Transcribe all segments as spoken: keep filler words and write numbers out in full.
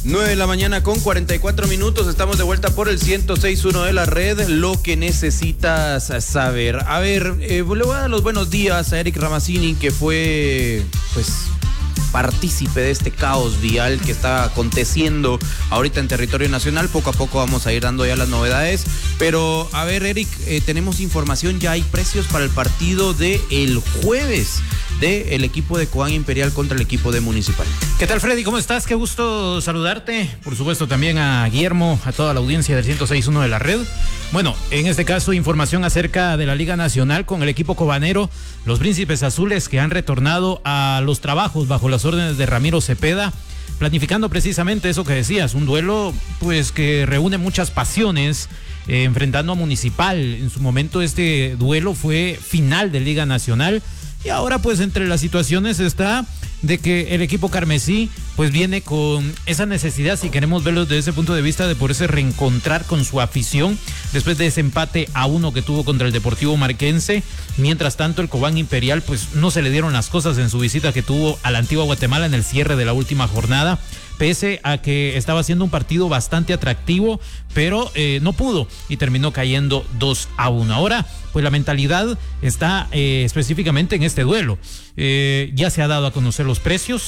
nueve de la mañana con cuarenta y cuatro minutos, estamos de vuelta por el ciento seis punto uno de la red, lo que necesitas saber. A ver, eh, le voy a dar los buenos días a Eric Ramazzini, que fue, pues, partícipe de este caos vial que está aconteciendo ahorita en territorio nacional. Poco a poco vamos a ir dando ya las novedades, pero a ver, Eric, eh, tenemos información, ya hay precios para el partido de el jueves del equipo de Cobán Imperial contra el equipo de Municipal. ¿Qué tal, Freddy? ¿Cómo estás? Qué gusto saludarte. Por supuesto, también a Guillermo, a toda la audiencia del ciento seis punto uno de la red. Bueno, en este caso, información acerca de la Liga Nacional con el equipo cobanero, los Príncipes Azules, que han retornado a los trabajos bajo las órdenes de Ramiro Cepeda, planificando precisamente eso que decías, un duelo pues que reúne muchas pasiones, eh, enfrentando a Municipal. En su momento este duelo fue final de Liga Nacional. Y ahora pues entre las situaciones está de que el equipo carmesí pues viene con esa necesidad, si queremos verlo desde ese punto de vista, de poderse reencontrar con su afición después de ese empate a uno que tuvo contra el Deportivo Marquense. Mientras tanto, el Cobán Imperial pues no se le dieron las cosas en su visita que tuvo a la Antigua Guatemala en el cierre de la última jornada, pese a que estaba haciendo un partido bastante atractivo, pero eh, no pudo y terminó cayendo dos a uno. Ahora, pues la mentalidad está eh, específicamente en este duelo. Eh, ya se ha dado a conocer los precios,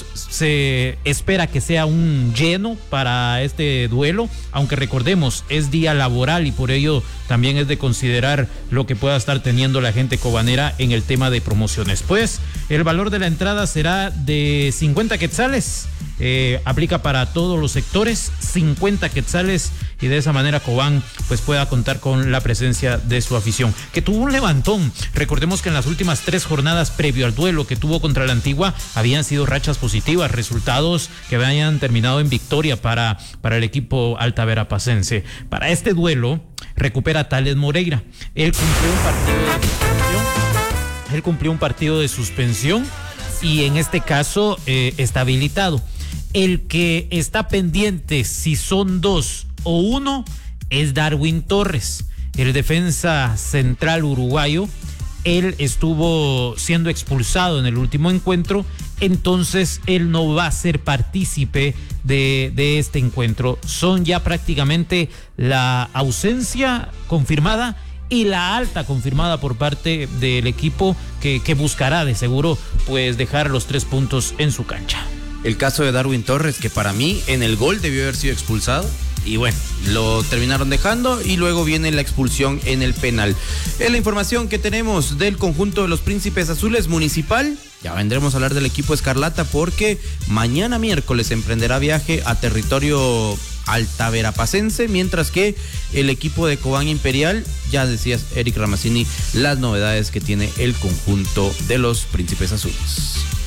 se espera que sea un lleno para este duelo, aunque recordemos, es día laboral y por ello también es de considerar lo que pueda estar teniendo la gente cobanera en el tema de promociones. Pues el valor de la entrada será de cincuenta quetzales, eh, aplica para todos los sectores, cincuenta quetzales, y de esa manera Cobán pues pueda contar con la presencia de su afición, que tuvo un levantón. Recordemos que en las últimas tres jornadas previo al duelo que tuvo contra la Antigua habían sido rachas positivas, resultados que habían terminado en victoria para, para el equipo altaverapacense. Para este duelo recupera a Tales Moreira. Él cumplió un partido de suspensión, él cumplió un partido de suspensión y en este caso eh, está habilitado. El que está pendiente, si son dos o uno, es Darwin Torres, el defensa central uruguayo. Él estuvo siendo expulsado en el último encuentro, entonces él no va a ser partícipe de, de este encuentro. Son ya prácticamente la ausencia confirmada y la alta confirmada por parte del equipo que, que buscará de seguro pues dejar los tres puntos en su cancha. El caso de Darwin Torres, que para mí en el gol debió haber sido expulsado, y bueno, lo terminaron dejando y luego viene la expulsión en el penal. Es la información que tenemos del conjunto de los Príncipes Azules. Municipal, ya vendremos a hablar del equipo Escarlata, porque mañana miércoles emprenderá viaje a territorio altaverapacense, mientras que el equipo de Cobán Imperial, ya decías, Eric Ramazzini, las novedades que tiene el conjunto de los Príncipes Azules.